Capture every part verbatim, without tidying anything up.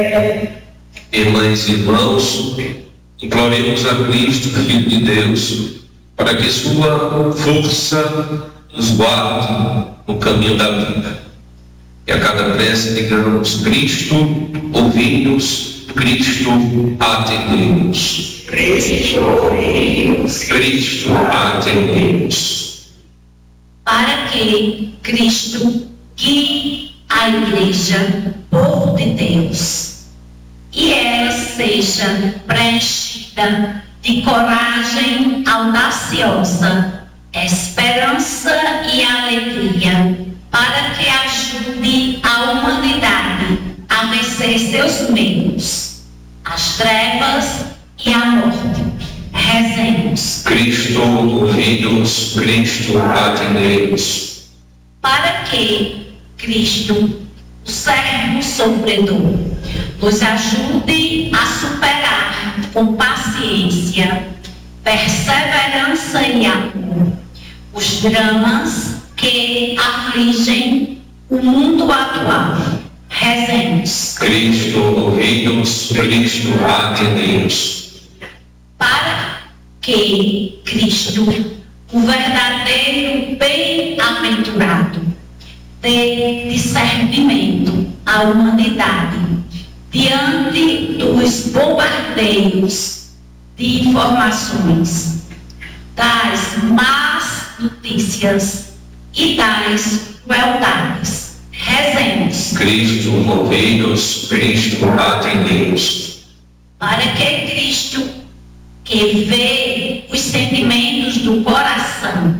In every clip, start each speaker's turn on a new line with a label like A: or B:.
A: Irmãs e irmãos, imploremos a Cristo, Filho de Deus, para que sua força nos guarde no caminho da vida. E a cada prece digamos: Cristo, ouvi-nos, Cristo, atendei-nos.
B: Cristo, ouvi-nos.
A: Cristo, atendei-nos.
B: Para que Cristo guie a Igreja, povo de Deus, e ela seja preenchida de coragem audaciosa, esperança e alegria, para que ajude a humanidade a vencer seus medos, as trevas e a morte. Rezemos.
A: Cristo, ouvi-nos, Cristo, atendei-nos.
B: Para que Cristo, o servo sofredor, nos ajude a superar com paciência, perseverança e amor os dramas que afligem o mundo atual. Rezemos.
A: Cristo, ouvi-nos, Cristo, atendei-nos.
B: Para que Cristo, o verdadeiro bem-aventurado, dê discernimento à humanidade diante dos bombardeios de informações, das más notícias e das crueldades. Rezemos.
A: Cristo, ouvi-nos, Cristo, atendei-nos.
B: Para que Cristo, que vê os sentimentos do coração,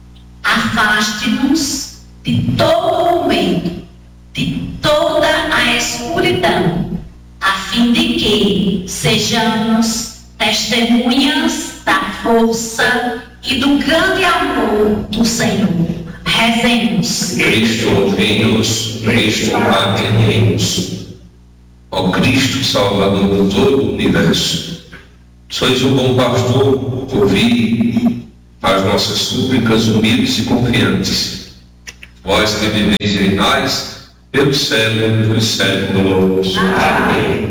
B: afaste-nos de todo o medo, de toda a escuridão, a fim de que sejamos testemunhas da força e do grande amor do Senhor. Rezemos.
A: Cristo, ouvi-nos, Cristo, atendei-nos. Ó Cristo, Salvador de todo o universo, sois o bom pastor, ouvi as nossas súplicas humildes e confiantes. Vós que viveis e reinais, pelo século dos séculos. Amém.